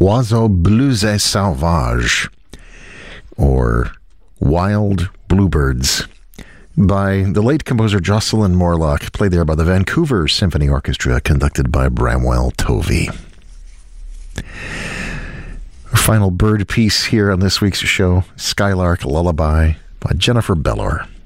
Oiseau Blues et Sauvage, or Wild Bluebirds, by the late composer Jocelyn Morlock, played there by the Vancouver Symphony Orchestra, conducted by Bramwell Tovey. Our final bird piece here on this week's show, Skylark Lullaby by Jennifer Bellor.